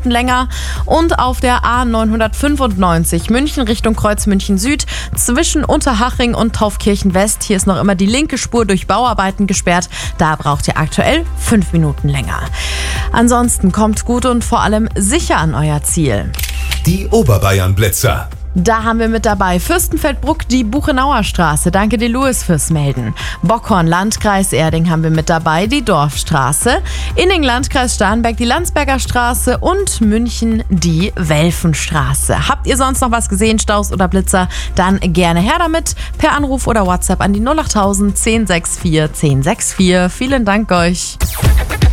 Minuten länger. Und auf der A995 München Richtung Kreuz München Süd zwischen Unterhaching und Taufkirchen West. Hier ist noch immer die linke Spur durch Bauarbeiten gesperrt. Da braucht ihr aktuell 5 Minuten länger. Ansonsten kommt gut und vor allem sicher an euer Ziel. Die Oberbayern-Blitzer. Da haben wir mit dabei Fürstenfeldbruck, die Buchenauer Straße. Danke dir, Louis, fürs Melden. Bockhorn, Landkreis Erding haben wir mit dabei, die Dorfstraße. Inning, Landkreis Starnberg, die Landsberger Straße und München, die Welfenstraße. Habt ihr sonst noch was gesehen, Staus oder Blitzer? Dann gerne her damit per Anruf oder WhatsApp an die 08000 1064 1064. Vielen Dank euch.